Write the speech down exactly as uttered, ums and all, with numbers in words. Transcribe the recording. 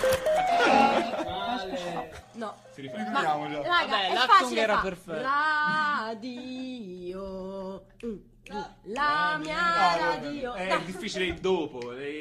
No. Si riflettiamo già. Raga, Vabbè, è l'Actung facile era fa. perfetto. Radio. Mm, mm. La mia No, radio. è Dai. difficile il dopo.